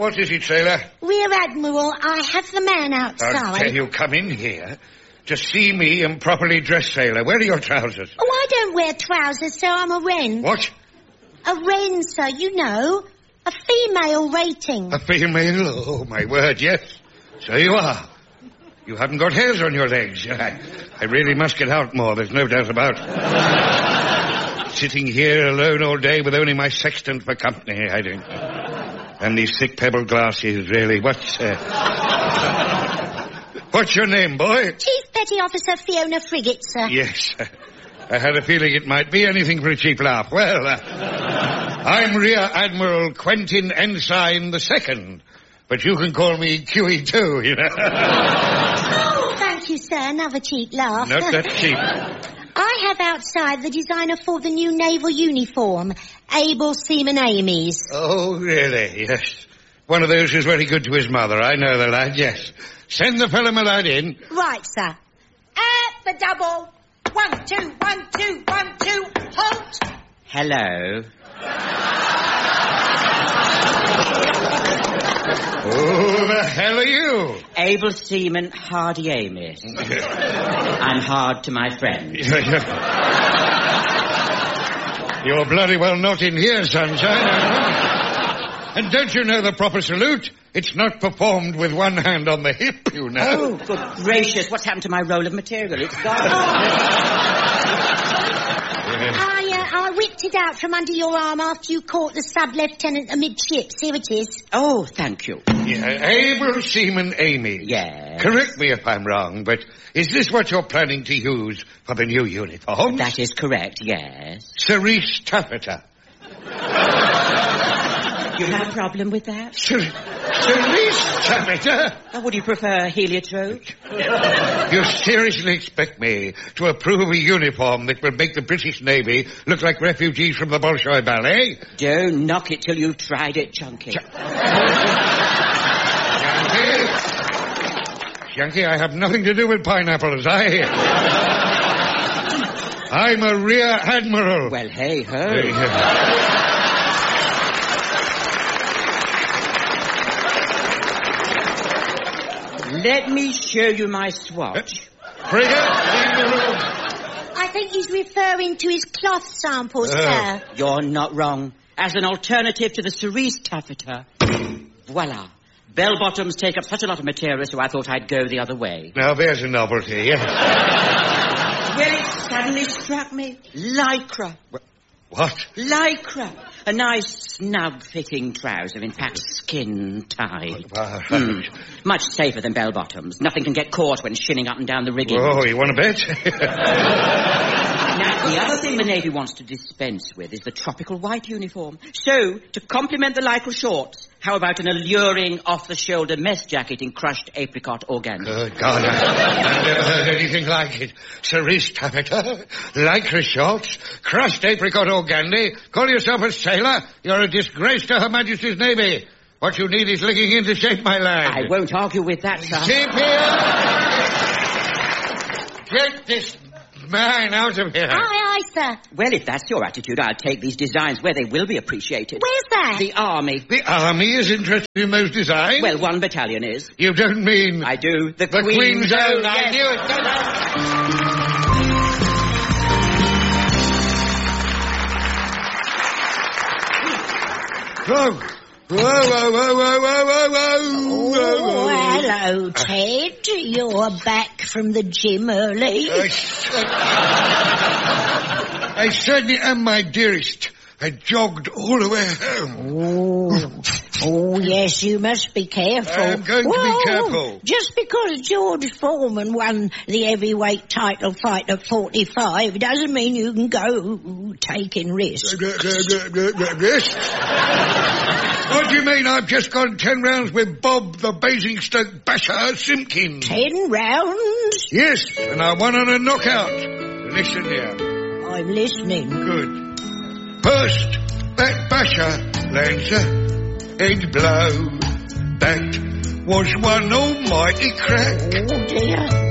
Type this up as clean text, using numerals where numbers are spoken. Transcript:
What is it, sailor? Rear Admiral, I have the man outside. I'll tell you, come in here to see me in properly dressed, sailor. Where are your trousers? Oh, I don't wear trousers, sir. I'm a wren. What? A wren, sir, you know. A female rating. A female? Oh, my word, yes. So you are. You haven't got hairs on your legs. I really must get out more, there's no doubt about it. Sitting here alone all day with only my sextant for company, I think. And these thick pebble glasses, really. What's your name, boy? Chief Petty Officer Fiona Frigate, sir. Yes. I had a feeling it might be anything for a cheap laugh. Well, I'm Rear Admiral Quentin Ensign II. But you can call me QE2, you know. Oh, thank you, sir. Another cheap laugh. Not that cheap. I have outside the designer for the new naval uniform, Able Seaman Amy's. Oh, really? Yes. One of those who's very good to his mother. I know the lad, yes. Send the fellow my lad in. Right, sir. At the double. 1, 2, 1, 2, 1, 2. Halt. Hello. Who the hell are you? Able Seaman Hardy Amis. I'm hard to my friends. You're bloody well not in here, sunshine. And don't you know the proper salute? It's not performed with one hand on the hip, you know. Oh, good gracious. What's happened to my roll of material? It's gone. I whipped it out from under your arm after you caught the sub-lieutenant amidships. Here it is. Oh, thank you. Yeah, Able Seaman Amy. Yes. Correct me if I'm wrong, but is this what you're planning to use for the new uniform? That is correct, yes. Cerise taffeta. You have a problem with that? Cerise taffeta? Or would you prefer heliotrope? You seriously expect me to approve a uniform that will make the British Navy look like refugees from the Bolshoi Ballet? Don't knock it till you've tried it, Chunky. Yankee, I have nothing to do with pineapples, I'm a Rear Admiral. Well, hey-ho. Let me show you my swatch. Frigate, leave the room. I think he's referring to his cloth sample, sir. You're not wrong. As an alternative to the cerise taffeta, voila. Bell-bottoms take up such a lot of material, so I thought I'd go the other way. Now, there's a novelty, yes. Well, it suddenly struck me. Lycra. What? Lycra. A nice, snug-fitting trouser, in fact, skin-tight. Much safer than bell-bottoms. Nothing can get caught when shinning up and down the rigging. Oh, you want to bet? Now, the other thing the Navy wants to dispense with is the tropical white uniform. So, to complement the Lycra shorts, how about an alluring off-the-shoulder mess jacket in crushed apricot organza? Good God, I've never heard anything like it. Cerise taffeta, Lycra shorts, crushed apricot organdy. Call yourself a sailor? You're a disgrace to Her Majesty's Navy. What you need is licking into shape, my lad. I won't argue with that, sir. Keep here! Get this man out of here. Aye, sir. Well, if that's your attitude, I'll take these designs where they will be appreciated. Where's that? The Army. The Army is interested in those designs? Well, one battalion is. You don't mean... I do. The Queen's Own. Yes. I knew it. Whoa. Whoa, whoa, whoa, whoa, whoa, whoa, whoa. Oh, hello, Ted. You're back from the gym early. I certainly am, my dearest. I jogged all the way home. Oh, yes, you must be careful. I'm going to be careful. Just because George Foreman won the heavyweight title fight at 45 doesn't mean you can go taking risks. Risks? What do you mean I've just gone 10 rounds with Bob the Basingstoke Basher Simpkins? 10 rounds? Yes, and I won on a knockout. Listen here. I'm listening. Good. First, that Basher, Lancer, head blow. That was one almighty crack. Oh, dear.